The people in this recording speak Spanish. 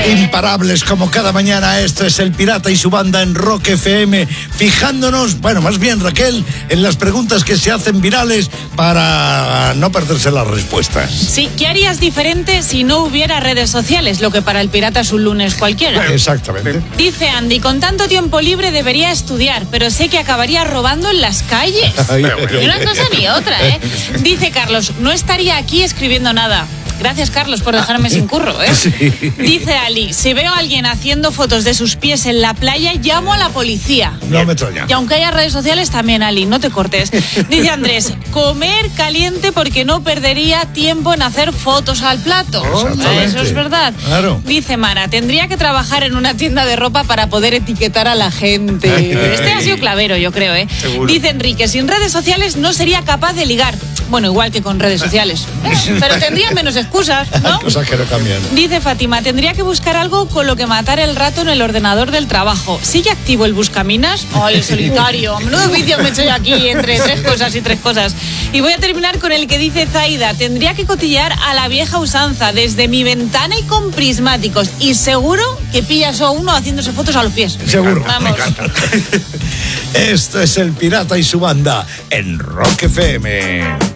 Imparables como cada mañana, esto es El Pirata y su banda en Rock FM, fijándonos, bueno, más bien Raquel, en las preguntas que se hacen virales para no perderse las respuestas. Sí, ¿qué harías diferente si no hubiera redes sociales? Lo que para el pirata es un lunes cualquiera. Exactamente. Dice Andy, con tanto tiempo libre debería estudiar, pero sé que acabaría robando en las calles. Ni una cosa ni otra, ¿eh? Dice Carlos, no estaría aquí escribiendo nada. Gracias, Carlos, por dejarme sin curro, ¿eh? Sí. Dice Ali, si veo a alguien haciendo fotos de sus pies en la playa, llamo a la policía. No me extraña. Y aunque haya redes sociales, también, Ali, no te cortes. Dice Andrés, comer caliente porque no perdería tiempo en hacer fotos al plato. Eso es verdad. Claro. Dice Mara, tendría que trabajar en una tienda de ropa para poder etiquetar a la gente. Este ha sido clavero, yo creo, ¿eh? Seguro. Dice Enrique, sin redes sociales no sería capaz de ligar. Bueno, igual que con redes sociales. Pero tendría menos excusas, ¿no? Cosas que no cambian. Dice Fátima, tendría que buscar algo con lo que matar el rato en el ordenador del trabajo. ¿Sigue activo el buscaminas? Ay, el solitario. Menudo vicio me he hecho yo aquí entre tres cosas. Y voy a terminar con el que dice Zaida. Tendría que cotillear a la vieja usanza desde mi ventana y con prismáticos. Y seguro que pillas a uno haciéndose fotos a los pies. Seguro. Vamos. Me encanta. Esto es El Pirata y su banda en Rock FM.